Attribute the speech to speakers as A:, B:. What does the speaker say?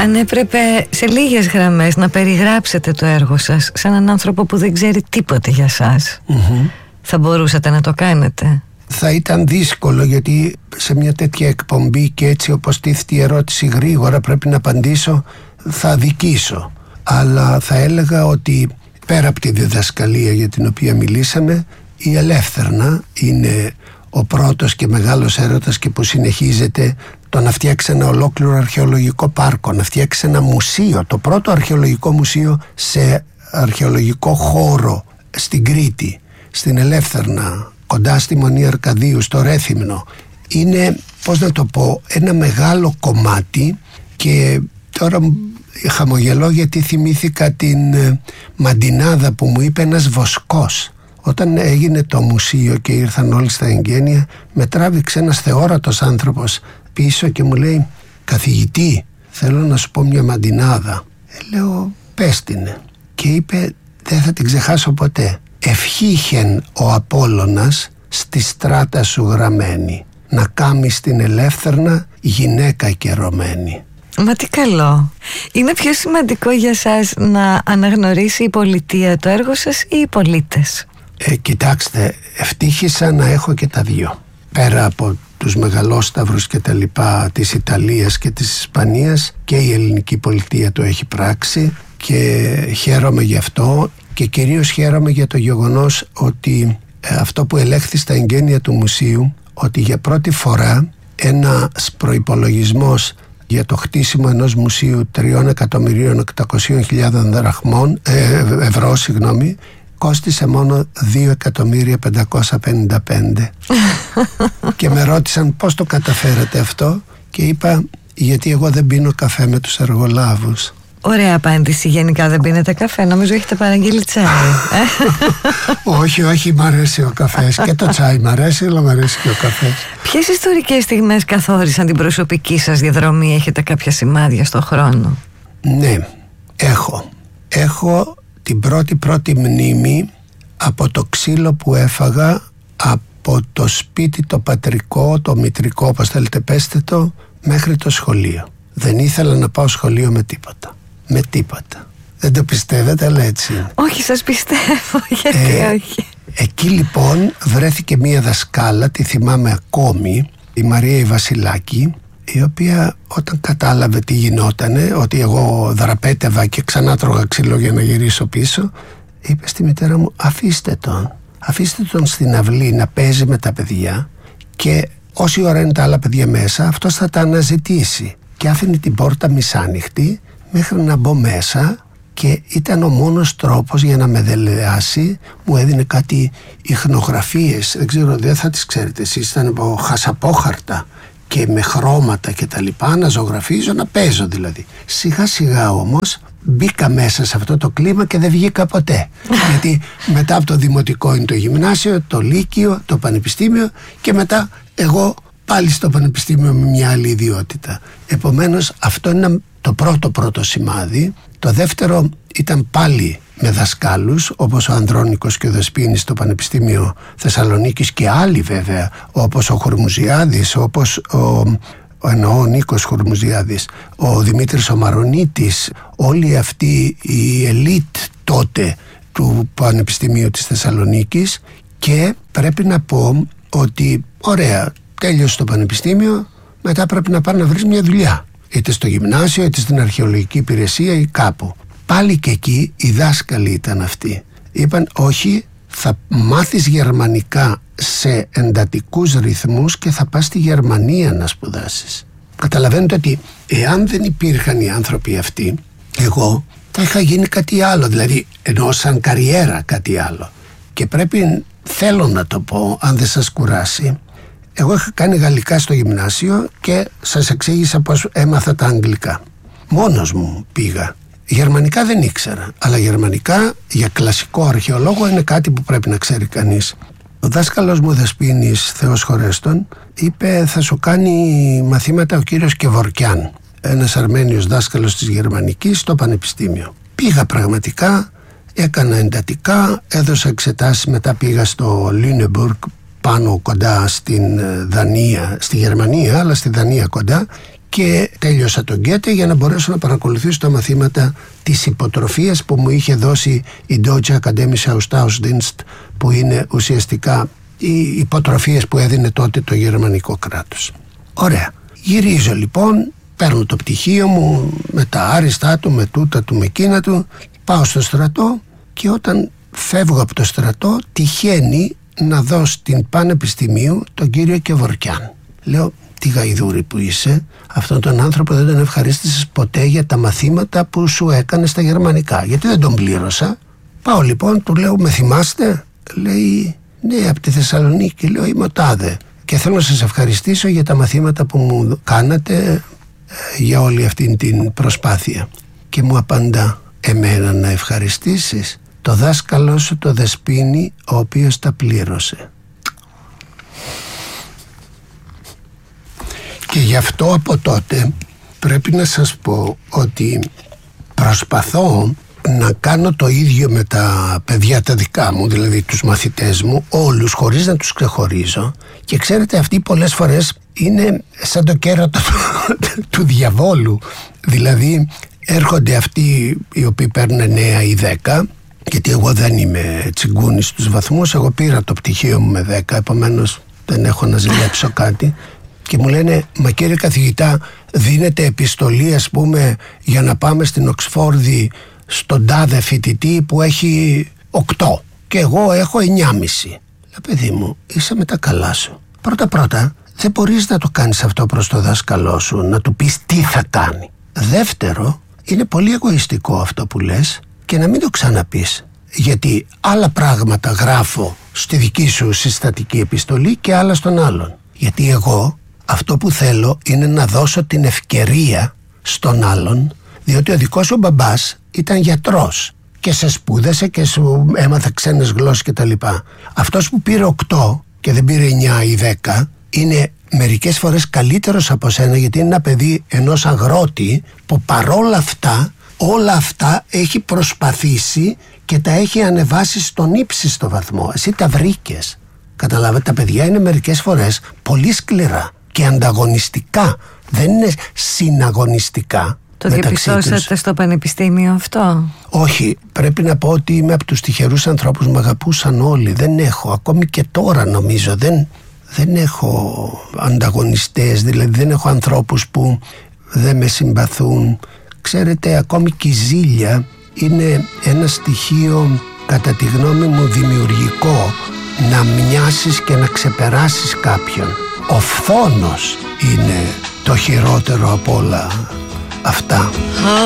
A: Αν έπρεπε σε λίγες γραμμές να περιγράψετε το έργο σας σε έναν άνθρωπο που δεν ξέρει τίποτε για σας, θα μπορούσατε να το κάνετε?
B: Θα ήταν δύσκολο, γιατί σε μια τέτοια εκπομπή και έτσι όπως τίθεται η ερώτηση γρήγορα πρέπει να απαντήσω, θα αδικήσω. Αλλά θα έλεγα ότι πέρα από τη διδασκαλία για την οποία μιλήσαμε, η Ελεύθερνα είναι ο πρώτος και μεγάλος έρωτας, και που συνεχίζεται το να φτιάξει ένα ολόκληρο αρχαιολογικό πάρκο, να φτιάξει ένα μουσείο, το πρώτο αρχαιολογικό μουσείο σε αρχαιολογικό χώρο στην Κρήτη, στην Ελεύθερνα, κοντά στη Μονή Αρκαδίου, στο Ρέθυμνο. Είναι, πώς να το πω, ένα μεγάλο κομμάτι. Και τώρα χαμογελώ γιατί θυμήθηκα την μαντινάδα που μου είπε ένας βοσκός. Όταν έγινε το μουσείο και ήρθαν όλοι στα εγγένεια, με τράβηξε ένας θεόρατος άνθρωπος πίσω και μου λέει: «Καθηγητή, θέλω να σου πω μια μαντινάδα». Λέω: «Πες την». Και είπε: «Δεν θα την ξεχάσω ποτέ. Ευχήχεν ο Απόλλωνας στη στράτα σου γραμμένη, να κάμει στην Ελεύθερνα γυναίκα καιρωμένη».
A: Μα τι καλό. Είναι πιο σημαντικό για σας να αναγνωρίσει η πολιτεία το έργο σας ή οι πολίτες?
B: Κοιτάξτε, ευτύχησα να έχω και τα δύο. Πέρα από τους μεγαλόσταυρους και τα λοιπά της Ιταλίας και της Ισπανίας, και η ελληνική πολιτεία το έχει πράξει και χαίρομαι γι' αυτό, και κυρίως χαίρομαι για το γεγονός ότι αυτό που ελέγχθη στα εγγένεια του μουσείου, ότι για πρώτη φορά ένας προϋπολογισμός για το χτίσιμο ενός μουσείου 3.800.000 ευρώ, κόστισε μόνο 2.555.000. Και με ρώτησαν πώς το καταφέρατε αυτό, και είπα: γιατί εγώ δεν πίνω καφέ με τους εργολάβους.
A: Ωραία απάντηση. Γενικά δεν πίνετε καφέ? Νομίζω έχετε παραγγείλει τσάι.
B: Όχι, μ' αρέσει ο καφές. Και το τσάι μ' αρέσει, αλλά μ' αρέσει και ο καφές.
A: Ποιες ιστορικές στιγμές καθόρισαν την προσωπική σας διαδρομή? Έχετε κάποια σημάδια στο χρόνο?
B: Ναι, έχω την πρώτη μνήμη από το ξύλο που έφαγα από το σπίτι το πατρικό, το μητρικό, όπως θέλετε πέστε το, μέχρι το σχολείο. Δεν ήθελα να πάω σχολείο με τίποτα. Δεν το πιστεύετε, αλλά έτσι είναι.
A: Όχι, σας πιστεύω. Γιατί όχι?
B: Εκεί λοιπόν βρέθηκε μία δασκάλα, τη θυμάμαι ακόμη, η Μαρία η Βασιλάκη, η οποία όταν κατάλαβε τι γινότανε, ότι εγώ δραπέτευα και ξανά τρώγα ξύλο για να γυρίσω πίσω, είπε στη μητέρα μου: αφήστε τον στην αυλή να παίζει με τα παιδιά, και όση ώρα είναι τα άλλα παιδιά μέσα, αυτός θα τα αναζητήσει. Και άφηνε την πόρτα μισάνοιχτη μέχρι να μπω μέσα, και ήταν ο μόνος τρόπος για να με δελεάσει. Μου έδινε κάτι ιχνογραφίες, δεν ξέρω, δεν θα τις ξέρετε εσείς, ήταν από χασαπόχαρτα και με χρώματα και τα λοιπά, να ζωγραφίζω, να παίζω δηλαδή. Σιγά σιγά όμως μπήκα μέσα σε αυτό το κλίμα και δεν βγήκα ποτέ. Γιατί μετά από το δημοτικό είναι το γυμνάσιο, το λύκειο, το πανεπιστήμιο, και μετά εγώ πάλι στο πανεπιστήμιο με μια άλλη ιδιότητα. Επομένως αυτό είναι το πρώτο σημάδι. Το δεύτερο ήταν πάλι με δασκάλους, όπως ο Ανδρώνικος και ο Δεσποίνης στο Θεσσαλονίκης, και άλλοι βέβαια, όπως ο Χουρμουζιάδης, όπως ο Νίκος Χουρμουζιάδης, ο Δημήτρης ο Μαρονίτης, όλοι αυτοί οι ελίτ τότε του Πανεπιστημίου της Θεσσαλονίκης. Και πρέπει να πω ότι ωραία, τέλειωσε το πανεπιστήμιο, μετά πρέπει να πας να βρεις μια δουλειά, είτε στο γυμνάσιο είτε στην αρχαιολογική υπηρεσία ή κάπου. Πάλι και εκεί οι δάσκαλοι ήταν αυτοί. Είπαν: όχι, θα μάθεις γερμανικά σε εντατικούς ρυθμούς και θα πας στη Γερμανία να σπουδάσεις. Καταλαβαίνετε ότι εάν δεν υπήρχαν οι άνθρωποι αυτοί, εγώ θα είχα γίνει κάτι άλλο, δηλαδή εννοώ σαν καριέρα κάτι άλλο. Και πρέπει, θέλω να το πω, αν δεν σας κουράσει, εγώ είχα κάνει γαλλικά στο γυμνάσιο και σας εξήγησα πως έμαθα τα αγγλικά. Μόνος μου πήγα. Γερμανικά δεν ήξερα, αλλά γερμανικά για κλασικό αρχαιολόγο είναι κάτι που πρέπει να ξέρει κανείς. Ο δάσκαλος μου Δεσποίνης, Θεός χωρέστον, είπε: θα σου κάνει μαθήματα ο κύριος Κεβορκιάν, ένας Αρμένιος δάσκαλος της γερμανικής στο πανεπιστήμιο. Πήγα πραγματικά, έκανα εντατικά, έδωσα εξετάσεις, μετά πήγα στο Λίνεμπουργκ, πάνω κοντά στην Δανία, στη Γερμανία, αλλά στη Δανία κοντά, και τέλειωσα τον Γκέτε για να μπορέσω να παρακολουθήσω τα μαθήματα της υποτροφίας που μου είχε δώσει η Deutsche Akademische Austauschdienst, που είναι ουσιαστικά οι υποτροφίες που έδινε τότε το γερμανικό κράτος. Ωραία. Γυρίζω λοιπόν, παίρνω το πτυχίο μου με τα άριστά του, με τούτα του, με εκείνα του, πάω στο στρατό και όταν φεύγω από το στρατό τυχαίνει να δω στην Πανεπιστημίου τον κύριο Κεβορκιάν. Λέω, τι γαϊδούρη που είσαι, αυτόν τον άνθρωπο δεν τον ευχαρίστησες ποτέ για τα μαθήματα που σου έκανε στα γερμανικά, γιατί δεν τον πλήρωσα. Πάω λοιπόν, του λέω, με θυμάστε? Λέει, ναι, από τη Θεσσαλονίκη. Λέω, είμαι ο τάδε και θέλω να σας ευχαριστήσω για τα μαθήματα που μου κάνατε, για όλη αυτή την προσπάθεια. Και μου απαντά, εμένα να ευχαριστήσεις? Το δάσκαλό σου το Δεσποίνη, ο οποίος τα πλήρωσε. Και γι' αυτό από τότε πρέπει να σας πω ότι προσπαθώ να κάνω το ίδιο με τα παιδιά τα δικά μου, δηλαδή τους μαθητές μου, όλους, χωρίς να τους ξεχωρίζω. Και ξέρετε, αυτοί πολλές φορές είναι σαν το κέρατο του διαβόλου. Δηλαδή έρχονται αυτοί οι οποίοι παίρνουν 9 ή 10, γιατί εγώ δεν είμαι τσιγκούνης στους βαθμούς, εγώ πήρα το πτυχίο μου με 10, επομένως δεν έχω να ζηλέψω κάτι. Και μου λένε, μα κύριε καθηγητά, δίνετε επιστολή, ας πούμε, για να πάμε στην Οξφόρδη στον τάδε φοιτητή που έχει 8 και εγώ έχω 9,5. Λέω, παιδί μου, είσαι με τα καλά σου. Πρώτα δεν μπορείς να το κάνεις αυτό προς το δάσκαλό σου, να του πεις τι θα κάνει. Δεύτερο, είναι πολύ εγωιστικό αυτό που λες και να μην το ξαναπείς, γιατί άλλα πράγματα γράφω στη δική σου συστατική επιστολή και άλλα στον άλλον. Γιατί εγώ αυτό που θέλω είναι να δώσω την ευκαιρία στον άλλον, διότι ο δικός σου μπαμπάς ήταν γιατρός και σε σπούδασε και σου έμαθε ξένες γλώσσες κτλ. Αυτός που πήρε 8 και δεν πήρε 9 ή 10 είναι μερικές φορές καλύτερος από σένα, γιατί είναι ένα παιδί ενός αγρότη που παρόλα αυτά όλα αυτά έχει προσπαθήσει και τα έχει ανεβάσει στον ύψιστο βαθμό. Εσύ τα βρήκες. Καταλάβετε, τα παιδιά είναι μερικές φορές πολύ σκληρά και ανταγωνιστικά, δεν είναι συναγωνιστικά.
A: Το διαπιστώσατε στο πανεπιστήμιο αυτό?
B: Όχι, πρέπει να πω ότι είμαι από τους τυχερούς ανθρώπους, με αγαπούσαν όλοι. Δεν έχω, ακόμη και τώρα νομίζω, δεν έχω ανταγωνιστές, δηλαδή δεν έχω ανθρώπους που δεν με συμπαθούν. Ξέρετε, ακόμη και η ζήλια είναι ένα στοιχείο, κατά τη γνώμη μου, δημιουργικό, να μοιάσεις και να ξεπεράσεις κάποιον. Ο φθόνος είναι το χειρότερο από όλα αυτά.